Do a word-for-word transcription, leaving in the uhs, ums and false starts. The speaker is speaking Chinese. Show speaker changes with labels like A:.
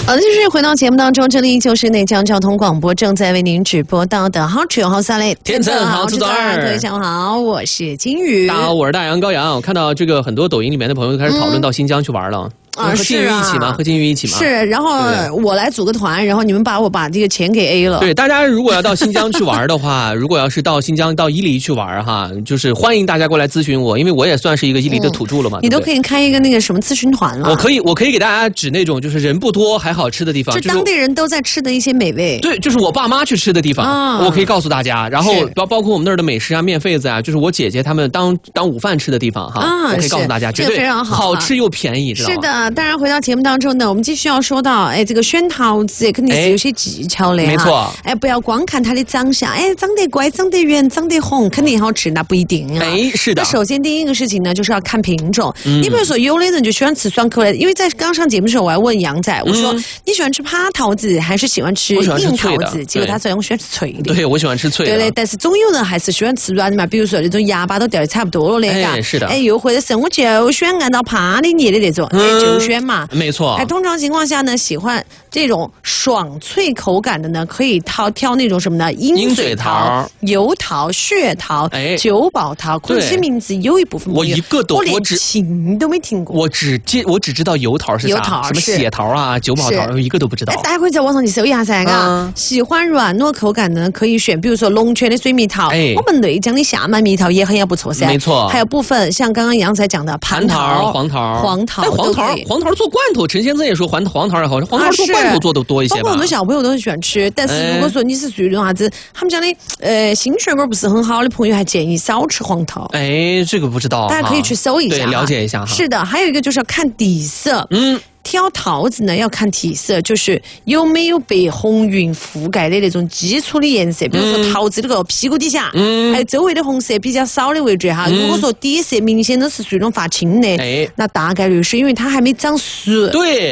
A: 好的，继续回到节目当中，这里就是内江交通广播正在为您直播到的好吃好三类
B: 天成好吃早儿，
A: 各位下午好，我是金鱼。
B: 大家好，我是大洋高阳。我看到这个很多抖音里面的朋友开始讨论到新疆去玩了。嗯
A: 啊，
B: 和金鱼一起吗？和金鱼一起吗？
A: 是，然后我来组个团，然后你们把我把这个钱给 A 了。
B: 对，大家如果要到新疆去玩的话，如果要是到新疆到伊犁去玩哈，就是欢迎大家过来咨询我，因为我也算是一个伊犁的土著了嘛。
A: 嗯、你都可以开一个那个什么咨询团了。
B: 我可以，我可以给大家指那种就是人不多还好吃的地方，
A: 就当地人都在吃的一些美味。
B: 对，就是我爸妈去吃的地方，啊、我可以告诉大家。然后包包括我们那儿的美食啊、面肺子啊，就是我姐姐他们当当午饭吃的地方哈，啊、我可以告诉大家，绝对
A: 非常好，
B: 好吃又便宜，知道吗？
A: 是的，当然回到节目当中呢，我们继续要说到，哎，这个选桃子肯定是有些技巧的哈。
B: 没错。
A: 哎，不要光看它的长相，哎，长得乖、长得圆、长得红，肯定好吃，那不一定啊。
B: 哎，是的。
A: 那首先第一个事情呢，就是要看品种。嗯、你比如说，有的人就喜欢吃爽口的，因为在刚上节目的时候，我还问杨仔，我说、嗯、你喜欢吃趴桃子还是喜欢吃硬桃子？结果他说我喜欢吃脆的。
B: 对，我喜欢吃脆的。
A: 对的，但是总有人还是喜欢吃软的嘛，比如说那种牙巴都掉的差不多了的，
B: 哎，是的。
A: 哎，又或者是我就喜欢按照趴的捏的那种，哎、嗯，就选嘛。
B: 没错。
A: 哎，通常情况下呢，喜欢这种爽脆口感的呢，可以挑挑那种什么呢？鹰嘴桃、油桃、血桃、哎、九宝桃，这些名字有一部分
B: 我一个都
A: 我只听都没听过。
B: 我只记我只知道油桃是啥，
A: 油桃
B: 什么血桃啊、九宝桃，一个都不知道。
A: 哎，大家可以在网上去搜一下噻，啊、嗯，喜欢软糯口感的呢，可以选，比如说龙泉的水蜜桃，哎，我们内江的厦门蜜桃也很也不错噻，
B: 没错。
A: 还有部分像刚刚杨才讲的蟠
B: 桃、黄桃、
A: 黄桃，
B: 但黄桃黄桃做罐头，陈先生也说黄黄桃也好，黄桃做罐头做的多一些吧。
A: 包括很多小朋友都很喜欢吃，但是如果说你是属于那种啥子，他们讲的呃心血管不是很好的朋友，还建议少吃黄桃。
B: 哎，这个不知道，
A: 大家可以去搜一下，
B: 对，了解一下哈。
A: 是的，还有一个就是要看底色，嗯。挑桃子呢要看体色，就是有没有被红晕覆盖的那种基础的颜色，比如说桃子那个屁股底下，嗯，还有周围的红色比较少的位置哈。嗯、如果说底色明显都是属于那种发青的，哎，那大概率是因为它还没长熟。
B: 对。